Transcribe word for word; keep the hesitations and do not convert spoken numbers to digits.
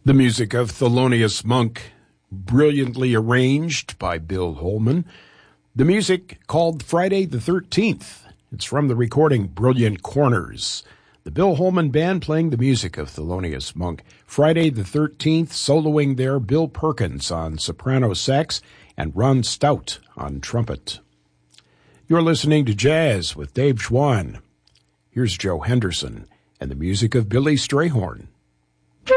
The music of Thelonious Monk, brilliantly arranged by Bill Holman. The music called Friday the thirteenth. It's from the recording Brilliant Corners. The Bill Holman Band playing the music of Thelonious Monk. Friday the thirteenth, soloing there, Bill Perkins on soprano sax and Ron Stout on trumpet. You're listening to Jazz with Dave Schwann. Here's Joe Henderson and the music of Billy Strayhorn.